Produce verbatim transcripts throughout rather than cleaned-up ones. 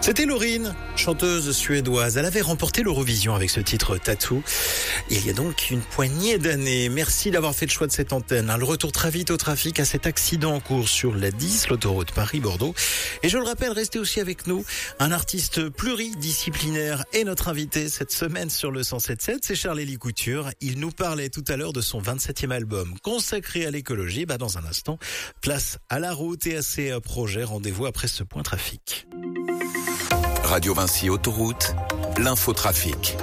C'était Loreen, chanteuse suédoise. Elle avait remporté l'Eurovision avec ce titre Tattoo. Il y a donc une poignée d'années. Merci d'avoir fait le choix de cette antenne. Le retour très vite au trafic à cet accident en cours sur la dix, l'autoroute Paris-Bordeaux. Et je le rappelle, restez aussi avec nous. Un artiste pluridisciplinaire est notre invité cette semaine sur le cent sept sept. C'est Charles-Élie Couture. Il nous parlait tout à l'heure de son vingt-septième album consacré à l'écologie. Bah, dans un instant, place à la route et à ses projets. Rendez-vous après ce point trafic. Radio Vinci Autoroute, l'infotrafic.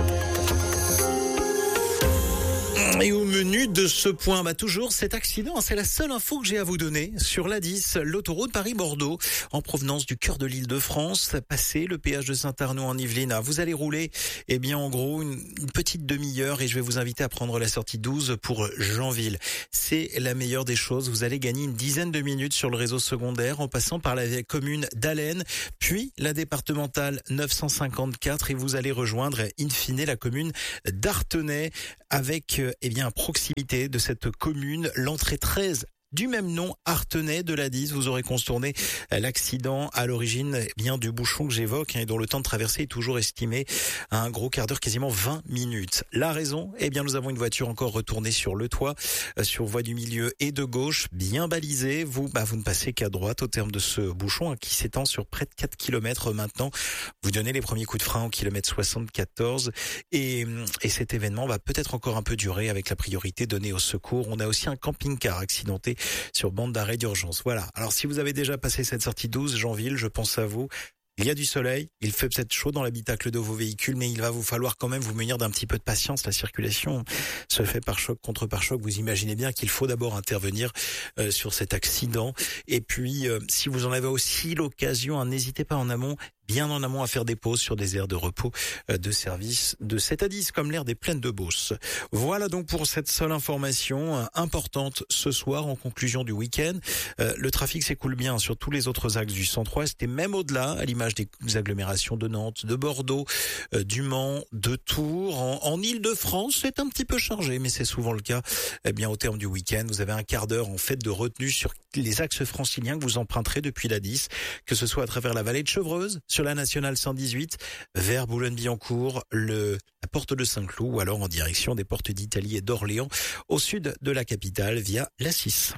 Et au menu de ce point, bah toujours cet accident, c'est la seule info que j'ai à vous donner sur l'A dix, l'autoroute Paris-Bordeaux, en provenance du cœur de l'Île-de-France, passé le péage de Saint-Arnaud en Yvelines. Vous allez rouler, eh bien en gros, une, une petite demi-heure et je vais vous inviter à prendre la sortie douze pour Janville. C'est la meilleure des choses, vous allez gagner une dizaine de minutes sur le réseau secondaire en passant par la commune d'Allen, puis la départementale neuf cent cinquante-quatre et vous allez rejoindre in fine la commune d'Artenay avec eh bien, à proximité de cette commune, l'entrée treize du même nom, Artenay de l'A dix. Vous aurez contourné l'accident à l'origine eh bien du bouchon que j'évoque hein, et dont le temps de traversée est toujours estimé à un gros quart d'heure, quasiment vingt minutes. La raison, eh bien nous avons une voiture encore retournée sur le toit, euh, sur voie du milieu et de gauche, bien balisée. Vous, bah, vous ne passez qu'à droite au terme de ce bouchon hein, qui s'étend sur près de quatre kilomètres maintenant. Vous donnez les premiers coups de frein au kilomètre soixante-quatorze et, et cet événement va peut-être encore un peu durer avec la priorité donnée au secours. On a aussi un camping-car accidenté sur bande d'arrêt d'urgence. Voilà. Alors si vous avez déjà passé cette sortie douze, Janville, je pense à vous. Il y a du soleil, il fait peut-être chaud dans l'habitacle de vos véhicules, mais il va vous falloir quand même vous munir d'un petit peu de patience. La circulation se fait par choc contre par choc. Vous imaginez bien qu'il faut d'abord intervenir euh, sur cet accident. Et puis, euh, si vous en avez aussi l'occasion, hein, n'hésitez pas en amont, bien en amont à faire des pauses sur des aires de repos euh, de service de sept à dix, comme l'aire des Plaines de Beauce. Voilà donc pour cette seule information euh, importante ce soir en conclusion du week-end. Euh, le trafic s'écoule bien sur tous les autres axes du centre-ouest et même au-delà, à l'image des agglomérations de Nantes, de Bordeaux, euh, du Mans, de Tours. En, en Île-de-France, c'est un petit peu chargé, mais c'est souvent le cas. Eh bien, au terme du week-end, vous avez un quart d'heure en fait de retenue sur les axes franciliens que vous emprunterez depuis l'A dix, que ce soit à travers la vallée de Chevreuse, sur la nationale cent dix-huit, vers Boulogne-Billancourt, le, la porte de Saint-Cloud, ou alors en direction des portes d'Italie et d'Orléans, au sud de la capitale via l'A six.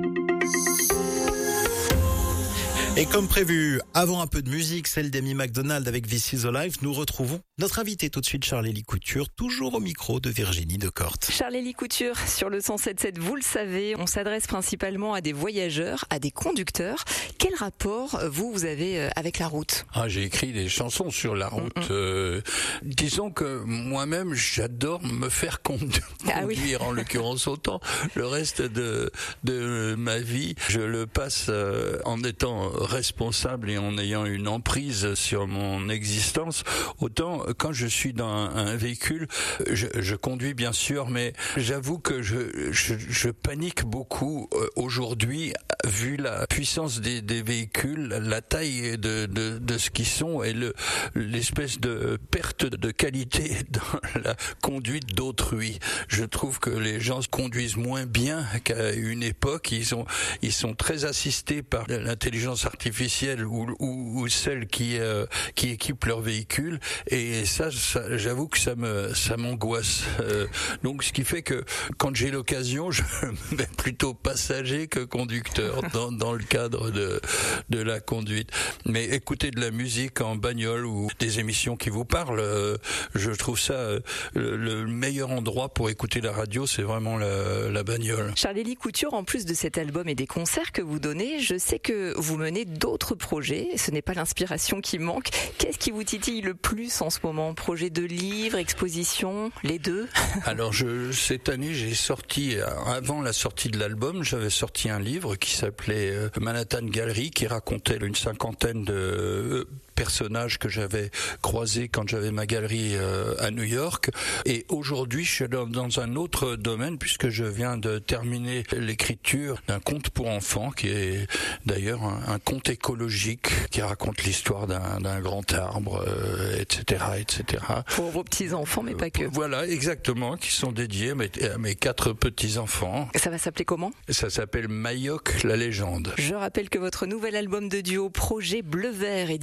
Et comme prévu, avant un peu de musique, celle d'Amy McDonald avec This Is the Life, nous retrouvons notre invité tout de suite, Charles-Élie Couture, toujours au micro de Virginie Decorte. Charles-Élie Couture, sur le cent sept sept, vous le savez, on s'adresse principalement à des voyageurs, à des conducteurs. Quel rapport, vous, vous avez avec la route ? Ah, j'ai écrit des chansons sur la route. Mm-hmm. Euh, disons que moi-même, j'adore me faire conduire, ah oui. en l'occurrence autant. Le reste de, de ma vie, je le passe euh, en étant responsable et en ayant une emprise sur mon existence. Autant quand je suis dans un, un véhicule, je, je conduis bien sûr, mais j'avoue que je, je, je panique beaucoup euh, aujourd'hui, vu la puissance des, des véhicules, la taille de, de, de ce qu'ils sont et le, l'espèce de perte de qualité dans la conduite d'autrui. Je trouve que les gens conduisent moins bien qu'à une époque. Ils sont, ils sont très assistés par l'intelligence artificielle ou, ou, ou celle qui, euh, qui équipe leur véhicule. Et ça, ça, j'avoue que ça me, ça m'angoisse. Euh, donc, ce qui fait que quand j'ai l'occasion, je me mets plutôt passager que conducteur dans, dans le cadre de, de la conduite. Mais écouter de la musique en bagnole ou des émissions qui vous parlent, euh, je trouve ça euh, le, le meilleur endroit pour écouter la radio, c'est vraiment la, la bagnole. Charles-Élie Couture, en plus de cet album et des concerts que vous donnez, je sais que vous menez d'autres projets. Ce n'est pas l'inspiration qui manque. Qu'est-ce qui vous titille le plus en ce moment ? Projet de livre, exposition, les deux ? Alors, je, cette année, j'ai sorti, avant la sortie de l'album, j'avais sorti un livre qui s'appelait Manhattan Gallery, qui racontait une cinquantaine de personnages que j'avais croisés quand j'avais ma galerie euh, à New York. Et aujourd'hui, je suis dans, dans un autre domaine puisque je viens de terminer l'écriture d'un conte pour enfants qui est d'ailleurs un, un conte écologique qui raconte l'histoire d'un, d'un grand arbre, euh, et cetera, et cetera. Pour vos petits-enfants, mais pas que. Voilà, exactement, qui sont dédiés à mes, à mes quatre petits-enfants. Ça va s'appeler comment ? Ça s'appelle Mayock, la légende. Je rappelle que votre nouvel album de duo Projet Bleu Vert est disponible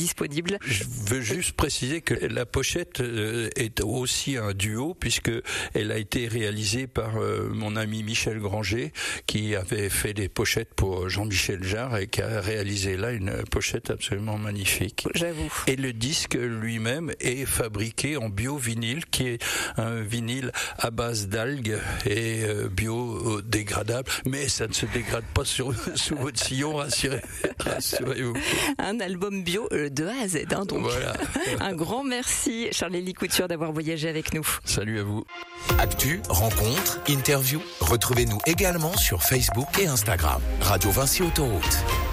disponible. Je veux juste préciser que la pochette est aussi un duo puisque elle a été réalisée par mon ami Michel Granger qui avait fait des pochettes pour Jean-Michel Jarre et qui a réalisé là une pochette absolument magnifique. J'avoue. Et le disque lui-même est fabriqué en bio-vinyle qui est un vinyle à base d'algues et biodégradable, mais ça ne se dégrade pas sur, sous votre sillon, rassurez, rassurez-vous. Un album bio de A à Z, hein, donc. Voilà. Un grand merci, Charles-Élie Couture, d'avoir voyagé avec nous. Salut à vous. Actu, rencontres, interviews, retrouvez-nous également sur Facebook et Instagram. Radio Vinci Autoroute.